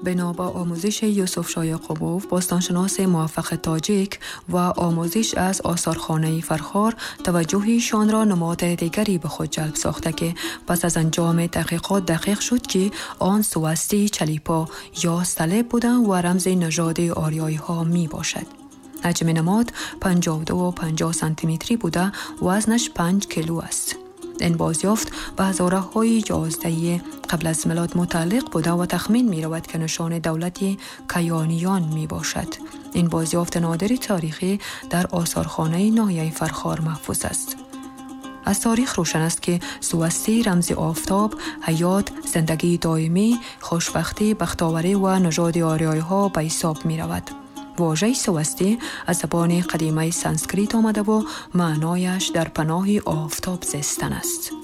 بنا به آموزش یوسف شاه یعقوبوف، باستانشناس موفق تاجیک و آموزش از آثارخانه فرخار، توجهشان را نماد دیگری به خود جلب ساخته که پس از انجام تحقیقات دقیق شد که آن سواستی چلیپا یا صلیب بودن و رمز نژاد آریایی ها می باشد. حجم نماد 52 و 50 سانتی متری بوده، وزنش 5 کیلو است. این بازیافت به هزاره‌های 11 قبل از میلاد متعلق بوده و تخمین می رود که نشان دولت کیانیان می باشد. این بازیافت نادر تاریخی در آثارخانه ناحیه فرخار محفوظ است. از تاریخ روشن است که سواستی رمز آفتاب، حیات، زندگی دائمی، خوشبختی، بختاوری و نژاد آریایی ها به حساب می رود. واژه سواستی از زبان قدیمی سانسکریت آمده و معنایش در پناه آفتاب زیستن است.